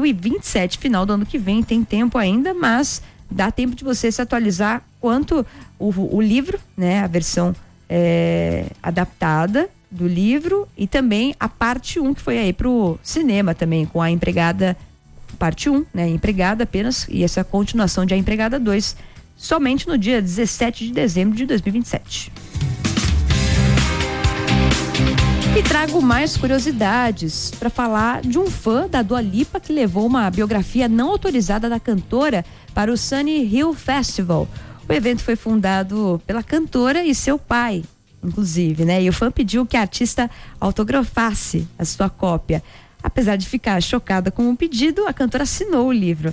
2027, final do ano que vem, tem tempo ainda, mas dá tempo de você se atualizar quanto o livro, né, a versão adaptada do livro, e também a parte 1 que foi aí pro cinema também, com a Empregada parte 1, né, Empregada apenas, e essa continuação de A Empregada 2, somente no dia 17 de dezembro de 2027. E trago mais curiosidades para falar de um fã da Dua Lipa que levou uma biografia não autorizada da cantora para o Sunny Hill Festival. O evento foi fundado pela cantora e seu pai, inclusive, né? E o fã pediu que a artista autografasse a sua cópia. Apesar de ficar chocada com o pedido, a cantora assinou o livro.